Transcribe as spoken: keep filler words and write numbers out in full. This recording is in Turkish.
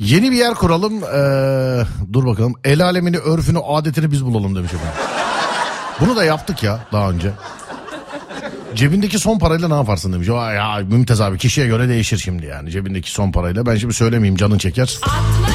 Yeni bir yer kuralım. Ee, dur bakalım. El alemini, örfünü, adetini biz bulalım demiş efendim. Bunu da yaptık ya daha önce. Cebindeki son parayla ne yaparsın demiş. Ya Mümtaz abi, kişiye göre değişir şimdi yani. Cebindeki son parayla. Ben şimdi söylemeyeyim, canın çeker.